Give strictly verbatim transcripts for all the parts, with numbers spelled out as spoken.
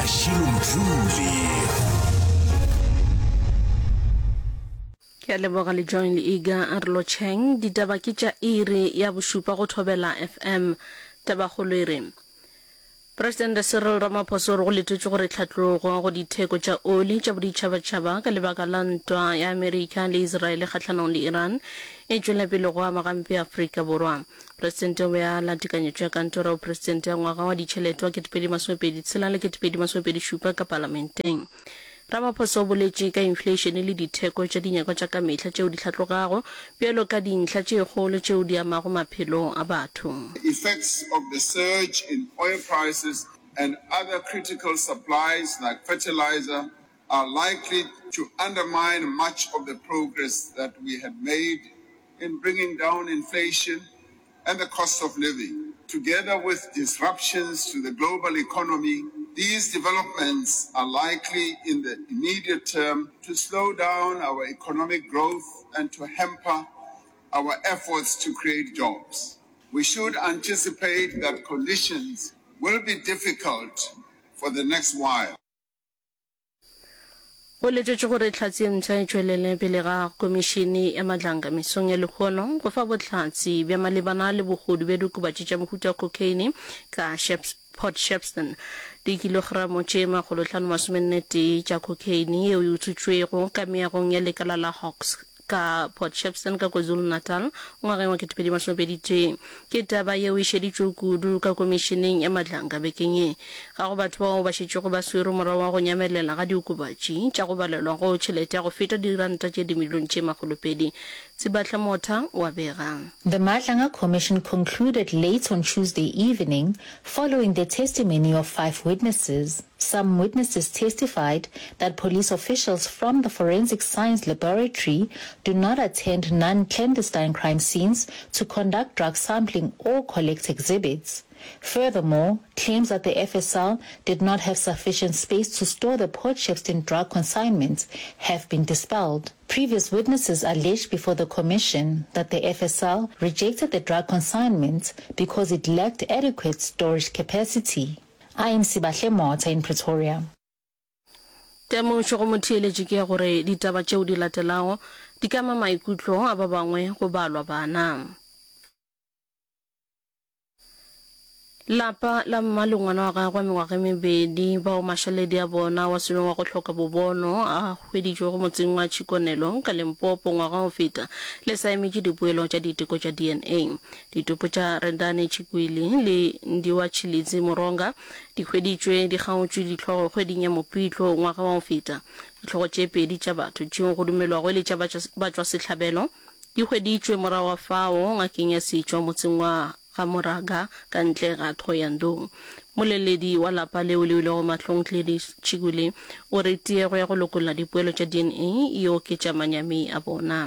Mashilo Mdluli. Ke leboga le join le iga Arlo Cheng ditaba ke tša iri ya bošupa go thobela F M taba go lere. President Cyril Ramaphosa go letšwe gore tlhatlogo go ditheko tša oli tša boditšhabatšhaba ka lebaka la ntwa ya Amerika le Israel kgahlanong le Iran e tšwela pele go ama gampe Afrika Borwa. President o ya la tekanyetšo ya kantoro ya president ya ngwaga wa ditšhelete wa ketepedi masomepedi tshela le ketepedi masomepedi šupa ka parlamenteng. Ramaphosa o boletše ka inflation le ditheko tša dinyako tša ka mehla tšeo di hlatlogago bjalo ka dintlha tše kgolo tšeo di amago maphelo a batho. The effects of the surge in oil prices and other critical supplies like fertilizer are likely to undermine much of the progress that we had made in bringing down inflation and the cost of living. Together with disruptions to the global economy, these developments are likely in the immediate term to slow down our economic growth and to hamper our efforts to create jobs. We should anticipate that conditions will be difficult for the next while. O letšetše gore tlhatsi ntšha e tšwelele pele ga komišene ya madlanka mesong ya lekgono go fa botlhatsi bja malebana le bogodu bja diokobatši tša mohuta wa cocaine ka Port Shepstone. Dikilogramo tše magolo hlano masomennete tša cocaine yeo e utswitšwego ka meagong ya lekala la Hawks ka Port Shepstone ka KwaZulu Natal ngwageng wa ketepedi masomepedi tše ke taba yeo e šeditšwe kudu ka komišeneng ya madlanka bekeng ye ga go batho bao ba šetšego ba swere morago wa go nyamelela ga diokobatši tša go balelwa go tšhelete ya go feta diranta tše dimilione tše magolopedi. Sibatla Mota wa bega. The Madlanga Commission concluded late on Tuesday evening following the testimony of five witnesses. Some witnesses testified that police officials from the Forensic Science Laboratory do not attend non-clandestine crime scenes to conduct drug sampling or collect exhibits. Furthermore, claims that the F S L did not have sufficient space to store the Port Shepstone drug consignments have been dispelled. Previous witnesses alleged before the Commission that the F S L rejected the drug consignment because it lacked adequate storage capacity. I am Sibahle Mota in Pretoria. Temošo go motheeletše ke gore ditaba tšeo di latelago di ka ama maikutlo a ba bangwe go balwa bana. Lapa la mmalengwana wa gagwe mengwaga mebedi bao mašaledi a bona wa selong wa go hloka bobono a hweditšwe go motseng wa Chikonelo ka Limpopo ngwaga go feta le sa emetše dipoelo tša diteko tša D N A. Ditopo tša Rendane Chikwili le Ndiwa Chilidzi Moronga di hweditšwe di kgaotšwe ditlhogo kgweding ya Mopitlo ngwaga wa go feta. Ditlhogo tše pedi tša batho tšeo go dumelwago le tša batšwa sehlabelo di hweditšwe morago wa fao ngakeng ya setšwa motseng wa ga Moraga ka ntle ga Thoyandong. Moleledi wa lapa leo le go matlong Tledi Chigule o re tiego ya go lokolla dipoelo tša D N A e oketša manyami a bona.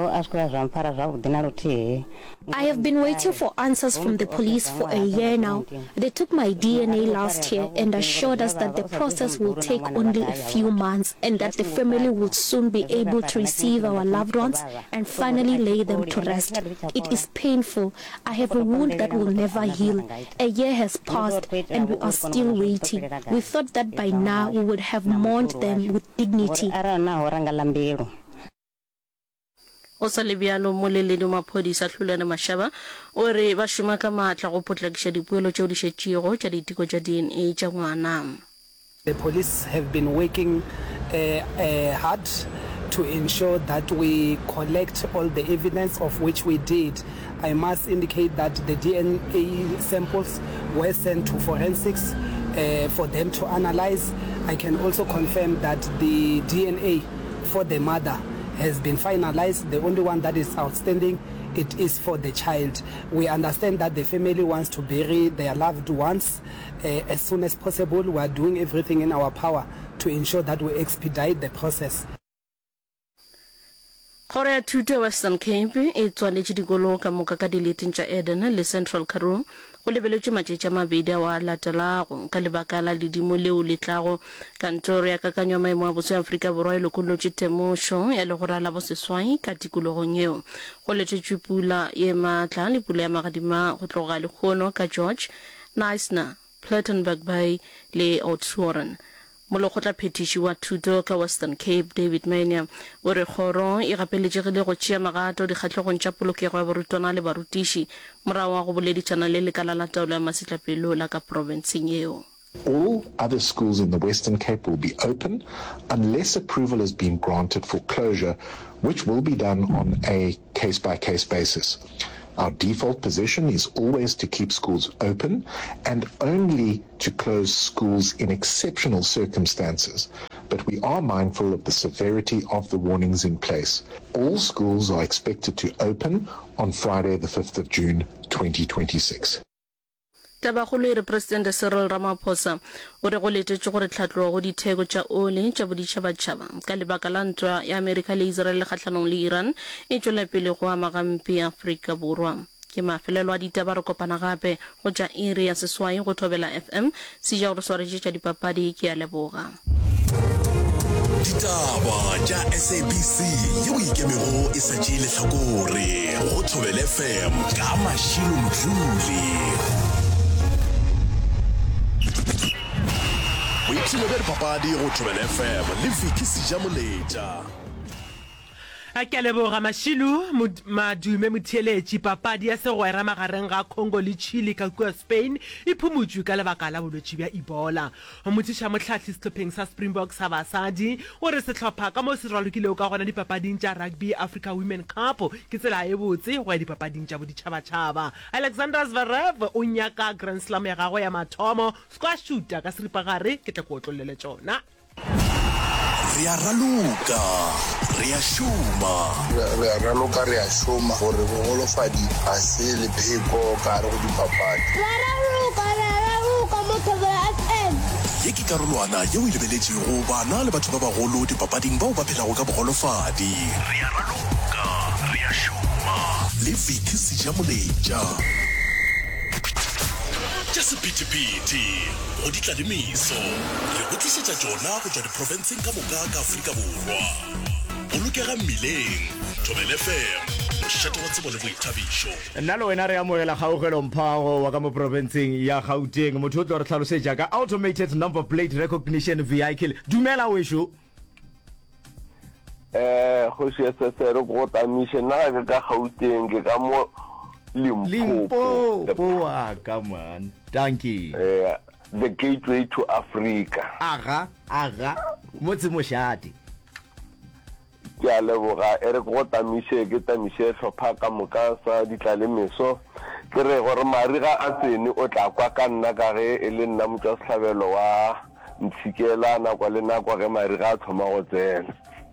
I have been waiting for answers from the police for a year now. They took my D N A last year and assured us that the process will take only a few months and that the family would soon be able to receive our loved ones and finally lay them to rest. It is painful. I have a wound that will never heal. A year has passed and we are still waiting. We thought that by now we would have mourned them with dignity. O sa lebialo moleledi wa maphodisa Hlulana Mashaba o re ba šoma ka maatla go potlakiša dipoelo tšeo di šetšego tša diteko tša D N A tša ngwana. The police have been working uh, uh, hard to ensure that we collect all the evidence of which we did. I must indicate that the D N A samples were sent to forensics uh, for them to analyze. I can also confirm that the D N A for the mother has been finalized. The only one that is outstanding, it is for the child. We understand that the family wants to bury their loved ones uh, as soon as possible. We are doing everything in our power to ensure that we expedite the process. Kgoro ya thuto ya Western Cape e tswaletše dikolo ka moka ka dileteng tša Eden le Central Karoo go lebeletše matšatši a mabedi a wa latelago ka lebaka la ledimo leo le tlago. Kantoro ya kakanyo ya maemo a botse ya Afrika Borwa e lokolotše temošo ya legora la boseswai ka tikologong yeo. Go letšetše pula ye maatla le pula ya magadima go tloga lekgono ka George Neisner Plettenberg Bay le Oudtshoorn. Molokgotla phetiši wa thuto ka Western Cape David Mania o re kgoro e gapeletšegile go tšea magato dikgatlhegong tša polokego ya barutwana le barutiši morago wa go boleditšana le lekala la taolo ya masetlapelo la ka profenseng eo. All other schools in the Western Cape will be open unless approval has been granted for closure, which will be done on a case-by-case basis. Our default position is always to keep schools open and only to close schools in exceptional circumstances. But we are mindful of the severity of the warnings in place. All schools are expected to open on Friday, the fifth of June, twenty twenty-six. Tabagolo e re President Cyril Ramaphosa o re go letetše gore tlhatlogo go ditheko tša ole tša boditšhabatšhaba ka lebaka la ntwa ya Amerika le Israel kgahlanong le Iran e tšwela pele go ama gampe Afrika Borwa. Ke mafelelo a ditaba re kopana gape go tša iri ya seswai go Thobela F M se ja go swaretše tša dipapadi ke a leboga. Ditaba tša S A B C yeo ikemego e sa tšee lehlakore go Thobela F M ka Mashilo Mdluli. Weitile be papadi go Thobela F M le Viki Sijamoleja. a ke leboga Mashilu madume motheletši papadi ya segwera magareng ga Congo le Chile ka kua Spain e phumutšwe ka lebaka la bolwetši bja Ebola. Motšiša motlhahli sehlopheng sa Springboks sa basadi o re sehlopha ka mo se ralokilego ka gona dipapading tša rugby Africa Women Cup ke tsela e botse go ya dipapading tša boditšhabatšhaba. Alexander Zverev o nyaka Grand Slam ya gagwe ya mathomo squash shooter ka seripagare ke tla go otlolele tšona. Ria raluka, ria shuma. Ria raluka, ria shuma. Gore bogolofadi a se le pheko ka re go dipapadi. Ria raluka, ria raluka mo Thobela F M. Ye ke karolwana yeo e lebeletšego bana le batho ba bagolo dipapading bao ba phelago ka bogolofadi. Ria raluka, ria shuma. Le Viki Sijamoleja. Tša sephetephete go di tladimiso re go tlišetša tšona go tšwa diprofenseng ka moka ka Afrika Borwa. Bolokega mmileng Thobela F M mošate wa tsebo le boithabišo. Nna le wena re amogela kgaogelo mphago wa ka mo profenseng ya Gauteng motho o tlo re tlhalosetša ka automated number plate recognition vehicle. Dumela wešo. Eh go se se se re go tamiše na ka Gauteng ke ka mo Limpopo. Limpopo, come on. Thank you. Uh, the gateway to Africa. Aga, aga. Motse moshati. Ke a leboga e re go tamiše ke tamiše hlopha ka moka sa ditlalemeso ke re gore mariga a tsene o tla kwa ka nna ka ge e le nna motša sehlabelo wa ntshikela nakwa le nakwa ge mariga a thoma go tsena.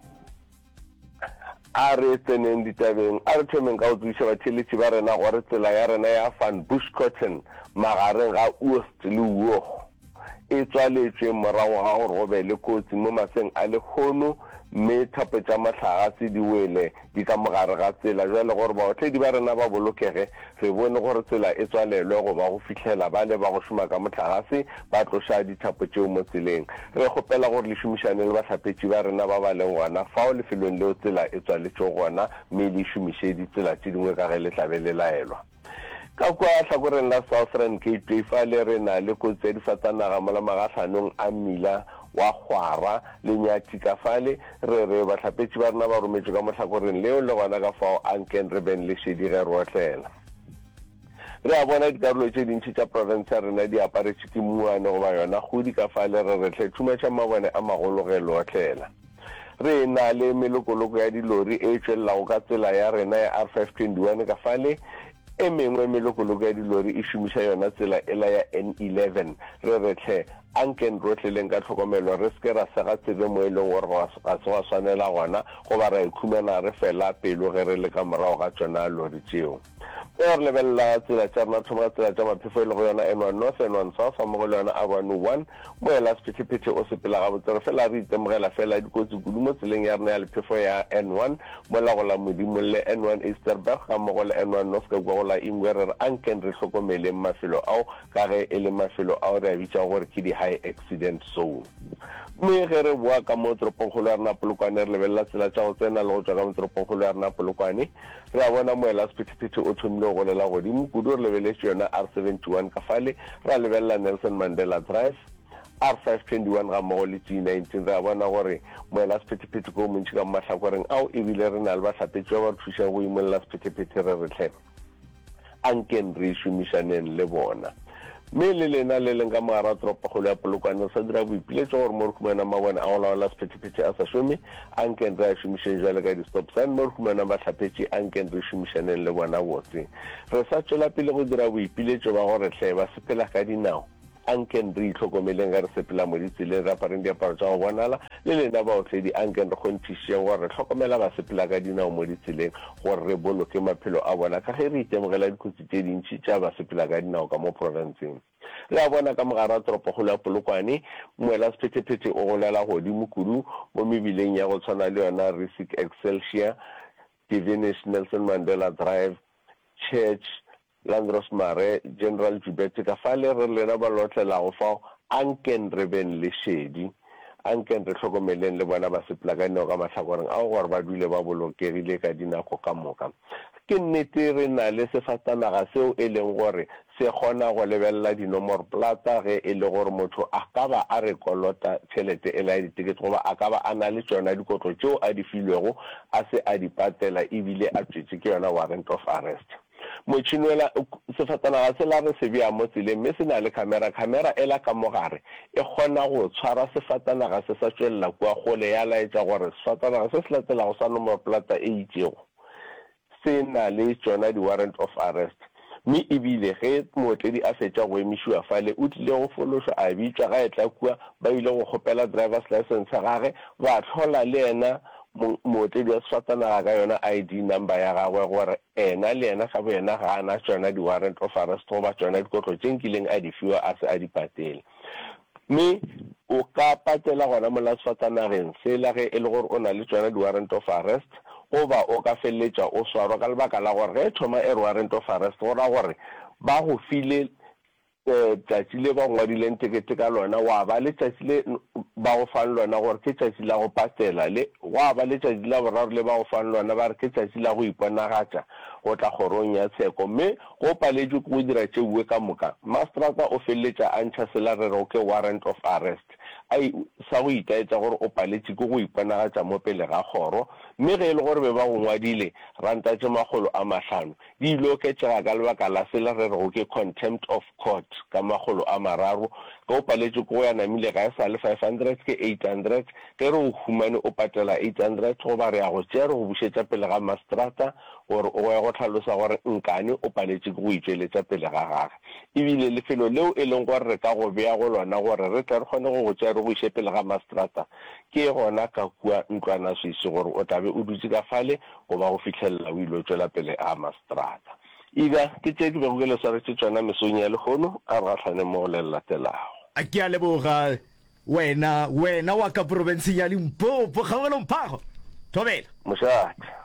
A re tseneng ditabeng a re thomeng ka go tsoša batheletši ba rena gore tsela ya rena ya Van Bushcotton magareng ga Oost le Uogo e tswaletšwe morago ga gore go be le kotsi mo maseng a lekgono mme thapo tša mahlagase di wele di ka mogare ga tsela jwale gore baotledi ba rena ba bolokege re bone gore tsela e tswalelwe go ba go fitlhela ba le ba go šoma ka mohlagase ba tloša dithapo tšeo mo tseleng re kgopela gore le šomišane le bahlapetši ba rena ba ba leng gona fao lefelong leo tsela e tswaletšwe gona mme le šomiše ditsela tše dingwe ka ge le tlabe le laelwa ka kwa hlakoreng la Southern Cape fa le rena le kotsi ya difatanaga mo la magatlhanong a mmila wa Kgwara le Nyathi ka fale re re bahlapetši ba rena ba rometšwe ka mohlakoreng leo le gona ka fao Anken Reben le Shedi ge rotlela re a bona dikarolo tše dintšhi tša province ya rena di aparetše ke muane goba yona kgodi ka fale re re tle thumetša mabone a magolo ge lotlela re na le melokoloko ya dilori e tšwelelago ka tsela ya rena ya R five twenty-one ka fale e mengwe melokoloko ya dilori e šomiša yona tsela ela ya N eleven re re tle Anken rotleleng ka tlhokomelo re se ke ra sega tsebe mo e leng gore ga se wa swanela gona goba ra ikhumana re fela pelo ge re le ka morago ga tsona lori tšeo e re lebelela tsela tša rena thoma tsela tša maphefo e le go yona N one North N one South mo go le yona R one oh one mo ela sephetephete o sepela gabotse re fela re itemogela fela dikotsi kudu mo tseleng ya rena ya lephefo ya N one mo la go la modimo le N one Easterberg ga mo go le N one North ka kwa go la Ingwe re re Anken re hlokomeleng mafelo ao ka ge e le mafelo ao re a bitša gore ke di high accident zone mme ge re boa ka mo toropongkgolo ya rena Polokwane re lebelela tsela tša go tsena le go tswa ka mo toropongkgolo ya rena Polokwane re a bona moela sephetephete o thomile o golela godimo kudu re lebeletse yona R seventy-one ka fale ra lebelela Nelson Mandela Drive R five twenty-one ga mmogo le G nineteen ra bona gore moela sephethephethe ko montši ka mahlakoreng ao ebile re na le bahlapetši ba ba thušang go imolela sephethephethe re re tlhe ankeng re šomišaneng le bona mme le lena le leng ka mogara toropokgolo ya Polokwane sa dira boipiletso gore mo re khumana mabone a go laola sephethephethe a sa šome ankeng re a šomišeng jale ka di-stop sign mo re khumana bahlapetši ankeng re šomišaneng le bona botse re sa tšwela pele go dira boipiletso ba gore tlhe ba sepela ka dinao anken re itlhokomeleng ga re sepela mo ditseleng re apareng diaparo tsa go bonala le lena baotledi anken re kgonthišeng gore re tlhokomela ba sepela ka dinao mo ditseleng gore re boloke maphelo a bona ka ge re itemogela dikotsi tse dintšhi tša ba sepela ka dinao ka mo provinceng re a bona ka mogara toropokgolo ya Polokwane moela sephethephethe o golela godimo kudu mo mebileng ya go tshwana le yona Risic Excelsior Divinish Nelson Mandela Drive Church Landros Mare General Jubete ka fale re lena ba lotlela go fa anken re ben le shedi anken re tlhokomeleng le bona ba sepela ka dinao ka mahlakoreng a gore ba dule ba bolokegile ka dinako ka moka ke nnete re na le sefatanaga seo e leng gore se kgona go lebelela dinomoro plata ge e le gore motho a ka ba a re kolota tšhelete e la ya ditekete goba a ka ba a na le tsona dikotlo tšeo a di filwego a se a di patela ebile a tšwetše ke yona warrant of arrest motšhinwela sefatanaga se la re se bea mo tseleng mme se na le camera camera e la ka mogare e kgona go tshwara sefatanaga se sa tšwelela kua gole ya laetša gore sefatanaga se se latelago sa nomoro plata e itšego se na le tsona di-warrant of arrest mme ebile ge mootledi a fetša go emišiwa fale o tlile go fološwa a bitšwa ga e tla kua ba ile go kgopela driver's license gage ba tlhola le ena mootledi wa sefatanaga ka yona I D number ya gagwe gore ena le ena ga bo ena ga ana tsona di-warrant of arrest goba tsona dikotlo tše nkileng a di fiwa a se a di patele mme o ka patela gona mola sefatanageng sela ge e le gore o na le tsona di-warrant of arrest goba o ka feleletša o swarwa ka lebaka la gore ge e thoma e re warrant of arrest go ra gore ba go file tšatši le ba ngwadileng tekete ka lona wa ba le tšatši le ba go fang lona gore ke tšatši la go patela le wa ba le tšatši la boraro le ba go fang lona ba re ke tšatši la go iponagatša go tla kgorong ya tsheko mme go paletšwe go dira tšeuwe ka moka mastrata o feleletša a ntšha sela re rego ke warrant of arrest ai sa go itaetša gore o paletše ke go iponagatša mo pele ga kgoro mme ge e le gore be ba go ngwadile ranta tše magolo a mahlano di ile oketšega ka lebaka la sela re rego ke contempt of court ka magolo a mararo ge o paletše ko go ya namile ga e sa le five hundred ke eight hundred ge re o humane o patela eight hundred goba re ya go tšea re go bušetša pele ga mastrata gore o ya go tlhalosa gore nkane o paletše ke go itšweletša pele ga gage ebile lefelo leo e leng gore re ka go bea go lona gore re tle re kgone go go tšea re go iše pele ga mastrata ke gona ka kua ntlwana swise gore o tlabe o dutse ka fale goba go fitlhelela o ile o tšwela pele a mastrata ida ke tše ke bego ke leswaretše tsona mesong ya lekgono a re gahlane mo go le latelago a ke a leboga wena wena wa ka provinceng ya Limpopo kgaogelo mphago thobela mošate